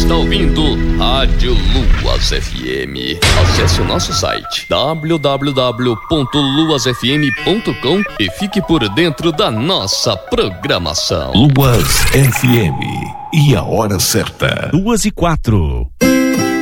está ouvindo Rádio Luas FM. Acesse o nosso site www.luasfm.com e fique por dentro da nossa programação. Luas FM. E a hora certa. 2:04.